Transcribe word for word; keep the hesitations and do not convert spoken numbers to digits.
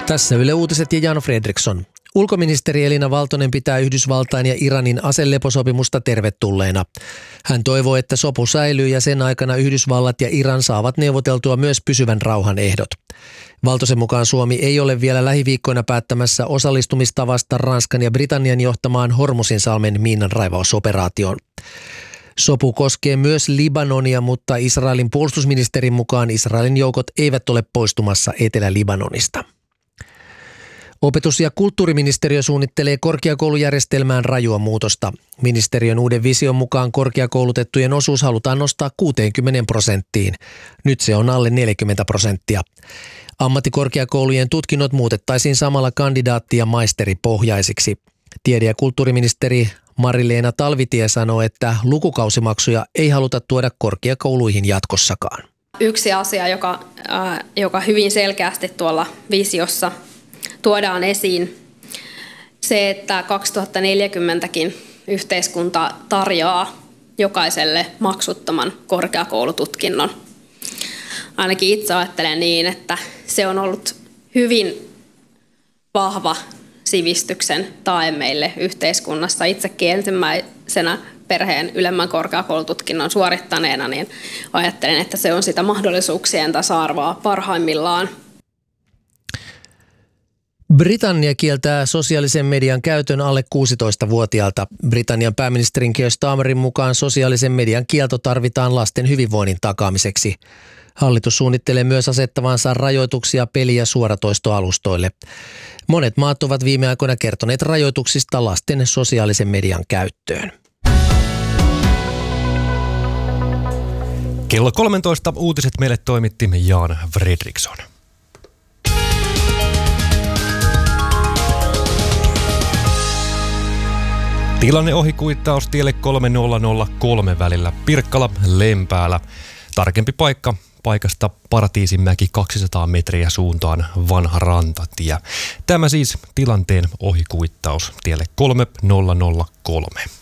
Tässä Yle Uutiset ja Jan Fredriksson. Ulkoministeri Elina Valtonen pitää Yhdysvaltain ja Iranin aseleposopimusta tervetulleena. Hän toivoo, että sopu säilyy ja sen aikana Yhdysvallat ja Iran saavat neuvoteltua myös pysyvän rauhan ehdot. Valtosen mukaan Suomi ei ole vielä lähiviikkoina päättämässä osallistumistavasta Ranskan ja Britannian johtamaan Hormuzinsalmen miinanraivausoperaatioon. Sopu koskee myös Libanonia, mutta Israelin puolustusministerin mukaan Israelin joukot eivät ole poistumassa Etelä-Libanonista. Opetus- ja kulttuuriministeriö suunnittelee korkeakoulujärjestelmään rajua muutosta. Ministeriön uuden vision mukaan korkeakoulutettujen osuus halutaan nostaa kuuteenkymmeneen prosenttiin. Nyt se on alle neljäkymmentä prosenttia. Ammattikorkeakoulujen tutkinnot muutettaisiin samalla kandidaatti- ja maisteripohjaisiksi. Tiede- ja kulttuuriministeri Mari-Leena Talvitie sanoo, että lukukausimaksuja ei haluta tuoda korkeakouluihin jatkossakaan. Yksi asia, joka, äh, joka hyvin selkeästi tuolla visiossa tuodaan esiin, se, että kaksituhattaneljäkymmentäkin yhteiskunta tarjoaa jokaiselle maksuttoman korkeakoulututkinnon. Ainakin itse ajattelen niin, että se on ollut hyvin vahva sivistyksen tae meille yhteiskunnassa. Itsekin ensimmäisenä perheen ylemmän korkeakoulututkinnon suorittaneena, niin ajattelen, että se on sitä mahdollisuuksien tasa-arvoa parhaimmillaan. Britannia kieltää sosiaalisen median käytön alle kuusitoistavuotiaalta. Britannian pääministerin Keir Starmerin mukaan sosiaalisen median kielto tarvitaan lasten hyvinvoinnin takaamiseksi. Hallitus suunnittelee myös asettavansa rajoituksia peli- ja suoratoistoalustoille. Monet maat ovat viime aikoina kertoneet rajoituksista lasten sosiaalisen median käyttöön. Kello kolmetoista uutiset meille toimitti Jan Fredriksson. Tilanne ohikuittaus tielle kolme nolla nolla kolme välillä Pirkkala-Lempäälä. Tarkempi paikka paikasta Paratiisinmäki kaksisataa metriä suuntaan Vanha Rantatie. Tämä siis tilanteen ohikuittaus tielle kolme nolla nolla kolme.